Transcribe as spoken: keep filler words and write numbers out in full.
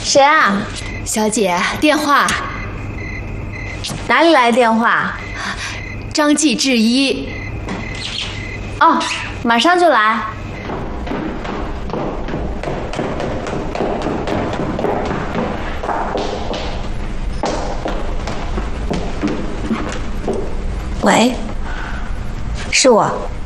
谁啊？ 小姐，电话。 哪里来的电话？ 张继制衣。 哦，马上就来。 喂，是我。